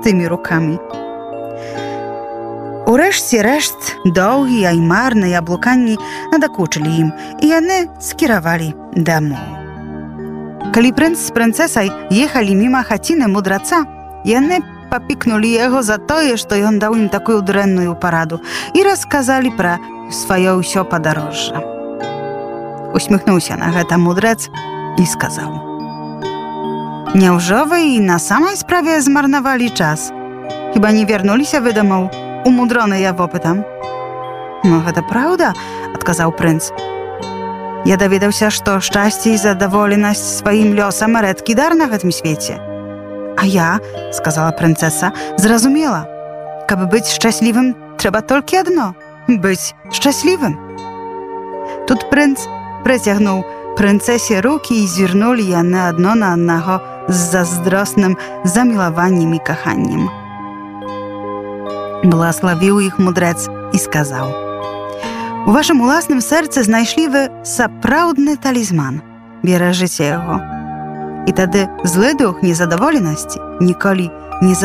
pustymi rukami. Uрешті решт довгі, а й марні яблуканні надокучили їм, і вони скіровали домой. Коли принц з принцесой ехали мимо хатины мудреца, яны попикнули его за то, что он дал им такую дрэнную пораду, и рассказали про свое усё подорожжа. Усміхнувся на гэта мудрец і сказаў: «Няўжо вы і на самай справе змарнавалі час? Хіба не вярнуліся вы дамоў, умудроныя вопытам?» «Ну, гэта праўда», — адказаў прынц. «Я даведаўся, што шчасце і задаволенасць сваім лёсам рэдкі дар на гэтым свеце». «А я», — сказала прынцэса, — «зразумела. Каб быць шчаслівым, трэба толькі адно — быць шчаслівым». Тут прынц прыцягнуў прынцэсе рукі і звярнулі яны адно на аднаго з заздросным замілаваннем і каханнем. Благаславіў іх мудрэц і сказаў: «У вашым уласным сэрцы знайшлі вы сапраўдны талізман. Беражыце яго. І тады злы дух незадаволенасці ніколі не